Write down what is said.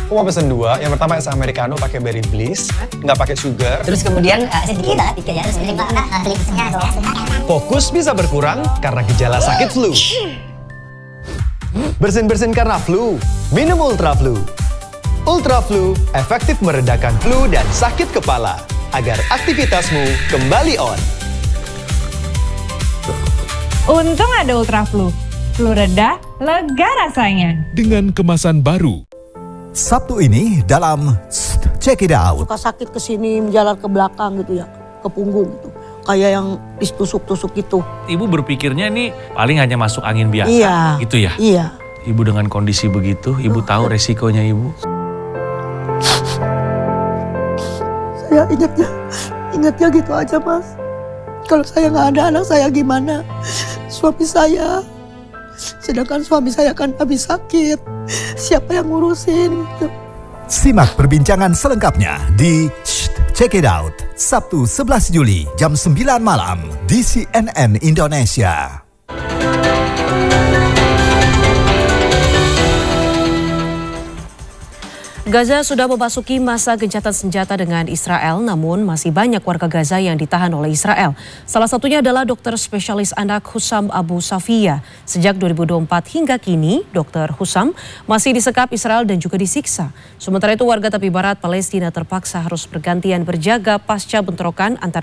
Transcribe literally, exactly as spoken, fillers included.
Aku mau pesen dua. Yang pertama es americano pakai berry bliss, nggak pakai sugar. Terus kemudian uh, sedikit lah, tiga ya. Terus kemudian Fokus bisa berkurang karena gejala sakit flu. Bersin-bersin karena flu, minum Ultra Flu. Ultra Flu efektif meredakan flu dan sakit kepala agar aktivitasmu kembali on. Untung ada Ultra Flu. Flu reda, lega rasanya. Dengan kemasan baru. Sabtu ini dalam Check It Out. Suka sakit ke sini, menjalar ke belakang gitu ya, ke punggung gitu. Kayak yang ditusuk-tusuk gitu. Ibu berpikirnya ini paling hanya masuk angin biasa, iya, gitu ya? Iya. Ibu dengan kondisi begitu, ibu tahu resikonya ibu? Saya ingatnya, ingatnya gitu aja mas. Kalau saya nggak ada anak saya gimana? Suami saya, sedangkan suami saya kan habis sakit. Siapa yang ngurusin gitu. Simak perbincangan selengkapnya di Check It Out, Sabtu sebelas Juli jam sembilan malam di C N N Indonesia. Gaza sudah memasuki masa gencatan senjata dengan Israel, namun masih banyak warga Gaza yang ditahan oleh Israel. Salah satunya adalah dokter spesialis anak Hussam Abu Safia. Sejak dua ribu dua puluh empat hingga kini, dokter Hussam masih disekap Israel dan juga disiksa. Sementara itu warga tepi barat Palestina terpaksa harus bergantian berjaga pasca bentrokan antara